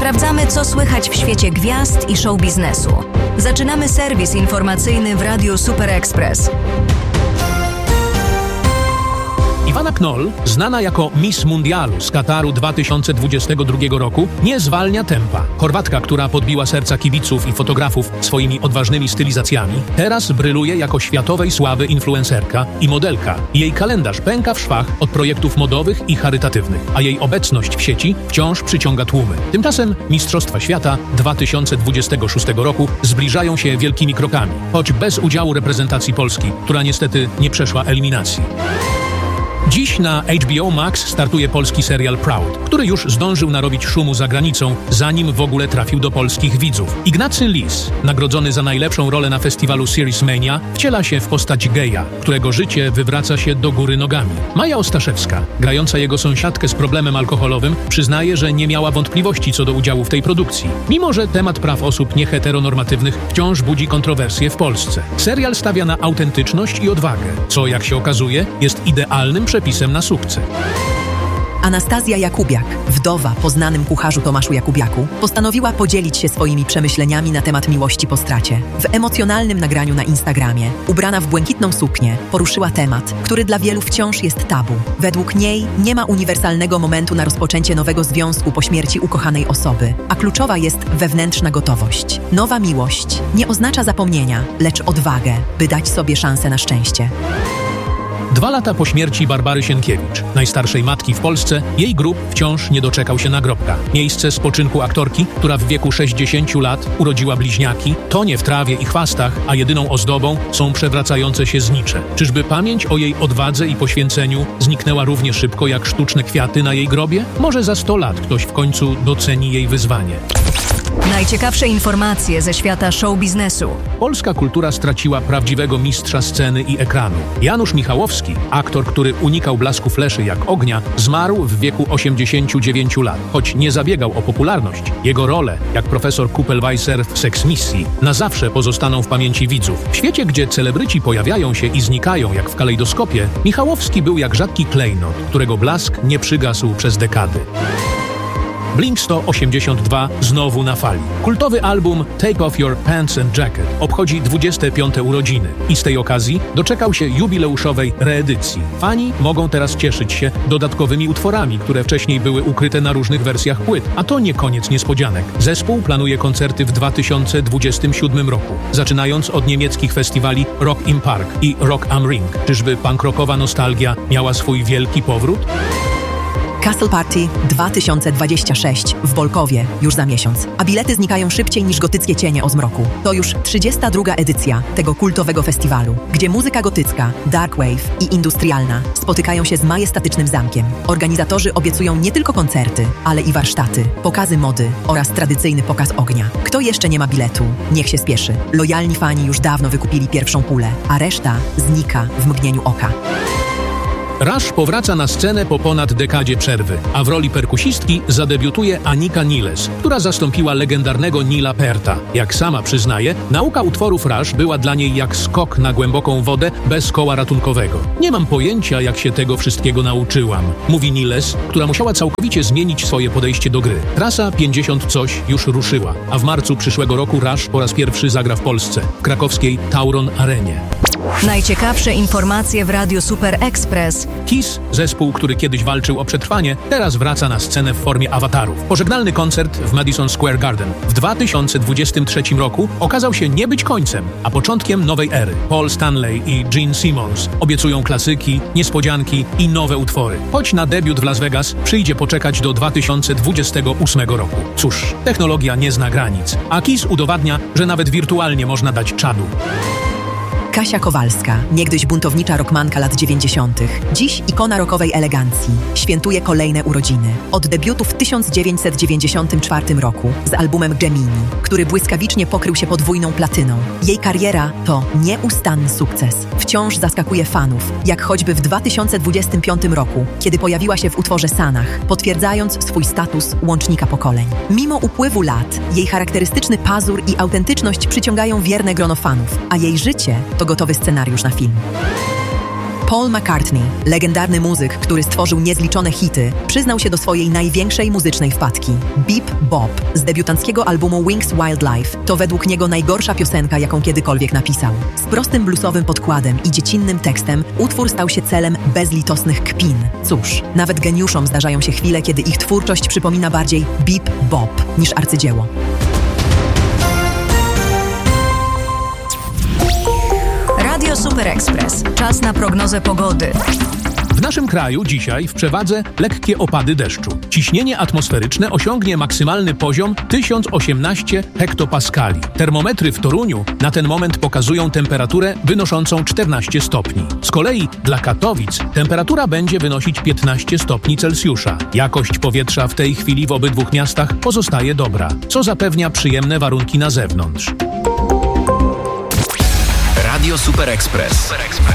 Sprawdzamy, co słychać w świecie gwiazd i show biznesu. Zaczynamy serwis informacyjny w Radiu Super Express. Iwana Knoll, znana jako Miss Mundialu z Kataru 2022 roku, nie zwalnia tempa. Chorwatka, która podbiła serca kibiców i fotografów swoimi odważnymi stylizacjami, teraz bryluje jako światowej sławy influencerka i modelka. Jej kalendarz pęka w szwach od projektów modowych i charytatywnych, a jej obecność w sieci wciąż przyciąga tłumy. Tymczasem Mistrzostwa Świata 2026 roku zbliżają się wielkimi krokami, choć bez udziału reprezentacji Polski, która niestety nie przeszła eliminacji. Dziś na HBO Max startuje polski serial Proud, który już zdążył narobić szumu za granicą, zanim w ogóle trafił do polskich widzów. Ignacy Lis, nagrodzony za najlepszą rolę na festiwalu Series Mania, wciela się w postać geja, którego życie wywraca się do góry nogami. Maja Ostaszewska, grająca jego sąsiadkę z problemem alkoholowym, przyznaje, że nie miała wątpliwości co do udziału w tej produkcji, mimo że temat praw osób nieheteronormatywnych wciąż budzi kontrowersje w Polsce. Serial stawia na autentyczność i odwagę, co, jak się okazuje, jest idealnym przepisem na sukces. Anastazja Jakubiak, wdowa po znanym kucharzu Tomaszu Jakubiaku, postanowiła podzielić się swoimi przemyśleniami na temat miłości po stracie. W emocjonalnym nagraniu na Instagramie, ubrana w błękitną suknię, poruszyła temat, który dla wielu wciąż jest tabu. Według niej nie ma uniwersalnego momentu na rozpoczęcie nowego związku po śmierci ukochanej osoby, a kluczowa jest wewnętrzna gotowość. Nowa miłość nie oznacza zapomnienia, lecz odwagę, by dać sobie szansę na szczęście. 2 lata po śmierci Barbary Sienkiewicz, najstarszej matki w Polsce, jej grób wciąż nie doczekał się nagrobka. Miejsce spoczynku aktorki, która w wieku 60 lat urodziła bliźniaki, tonie w trawie i chwastach, a jedyną ozdobą są przewracające się znicze. Czyżby pamięć o jej odwadze i poświęceniu zniknęła równie szybko jak sztuczne kwiaty na jej grobie? Może za 100 lat ktoś w końcu doceni jej wyzwanie. Najciekawsze informacje ze świata show biznesu. Polska kultura straciła prawdziwego mistrza sceny i ekranu. Janusz Michałowski, aktor, który unikał blasku fleszy jak ognia, zmarł w wieku 89 lat. Choć nie zabiegał o popularność, jego role, jak profesor Kupelweiser w Seksmisji, na zawsze pozostaną w pamięci widzów. W świecie, gdzie celebryci pojawiają się i znikają jak w kalejdoskopie, Michałowski był jak rzadki klejnot, którego blask nie przygasł przez dekady. Blink-182 znowu na fali. Kultowy album Take Off Your Pants and Jacket obchodzi 25. urodziny i z tej okazji doczekał się jubileuszowej reedycji. Fani mogą teraz cieszyć się dodatkowymi utworami, które wcześniej były ukryte na różnych wersjach płyt, a to nie koniec niespodzianek. Zespół planuje koncerty w 2027 roku, zaczynając od niemieckich festiwali Rock im Park i Rock am Ring. Czyżby punk rockowa nostalgia miała swój wielki powrót? Castle Party 2026 w Bolkowie już za miesiąc, a bilety znikają szybciej niż gotyckie cienie o zmroku. To już 32. edycja tego kultowego festiwalu, gdzie muzyka gotycka, dark wave i industrialna spotykają się z majestatycznym zamkiem. Organizatorzy obiecują nie tylko koncerty, ale i warsztaty, pokazy mody oraz tradycyjny pokaz ognia. Kto jeszcze nie ma biletu, niech się spieszy. Lojalni fani już dawno wykupili pierwszą pulę, a reszta znika w mgnieniu oka. Rush powraca na scenę po ponad dekadzie przerwy, a w roli perkusistki zadebiutuje Anika Niles, która zastąpiła legendarnego Nila Perta. Jak sama przyznaje, nauka utworów Rush była dla niej jak skok na głęboką wodę bez koła ratunkowego. Nie mam pojęcia, jak się tego wszystkiego nauczyłam, mówi Niles, która musiała całkowicie zmienić swoje podejście do gry. Trasa 50 coś już ruszyła, a w marcu przyszłego roku Rush po raz pierwszy zagra w Polsce, w krakowskiej Tauron Arenie. Najciekawsze informacje w Radiu Super Express. Kiss, zespół, który kiedyś walczył o przetrwanie, teraz wraca na scenę w formie awatarów. Pożegnalny koncert w Madison Square Garden w 2023 roku okazał się nie być końcem, a początkiem nowej ery. Paul Stanley i Gene Simmons obiecują klasyki, niespodzianki i nowe utwory. Choć na debiut w Las Vegas przyjdzie poczekać do 2028 roku. Cóż, technologia nie zna granic, a Kiss udowadnia, że nawet wirtualnie można dać czadu. Kasia Kowalska, niegdyś buntownicza rockmanka lat 90., dziś ikona rockowej elegancji, świętuje kolejne urodziny. Od debiutu w 1994 roku z albumem Gemini, który błyskawicznie pokrył się podwójną platyną. Jej kariera to nieustanny sukces. Wciąż zaskakuje fanów, jak choćby w 2025 roku, kiedy pojawiła się w utworze Sanach, potwierdzając swój status łącznika pokoleń. Mimo upływu lat, jej charakterystyczny pazur i autentyczność przyciągają wierne grono fanów, a jej życie to gotowy scenariusz na film. Paul McCartney, legendarny muzyk, który stworzył niezliczone hity, przyznał się do swojej największej muzycznej wpadki. Beep Bop z debiutanckiego albumu Wings Wildlife to według niego najgorsza piosenka, jaką kiedykolwiek napisał. Z prostym bluesowym podkładem i dziecinnym tekstem utwór stał się celem bezlitosnych kpin. Cóż, nawet geniuszom zdarzają się chwile, kiedy ich twórczość przypomina bardziej Beep Bop niż arcydzieło. Radio Super Express. Czas na prognozę pogody. W naszym kraju dzisiaj w przewadze lekkie opady deszczu. Ciśnienie atmosferyczne osiągnie maksymalny poziom 1018 hektopaskali. Termometry w Toruniu na ten moment pokazują temperaturę wynoszącą 14 stopni. Z kolei dla Katowic temperatura będzie wynosić 15 stopni Celsjusza. Jakość powietrza w tej chwili w obydwu miastach pozostaje dobra, co zapewnia przyjemne warunki na zewnątrz. Radio Super Express.